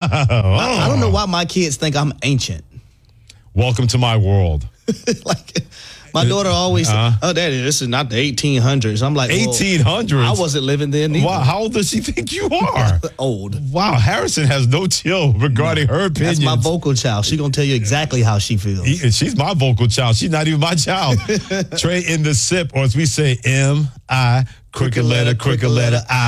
I don't know why my kids think I'm ancient. Welcome to my world. Like, my daughter always said, oh, Daddy, this is not the 1800s. I'm like, 1800s? I wasn't living then either. Wow, how old does she think you are? Old. Wow, Harrison has no chill regarding her opinions. That's my vocal child. She's going to tell you exactly how she feels. She's my vocal child. She's not even my child. Trey in the sip, or as we say, M-I, crooked letter, I.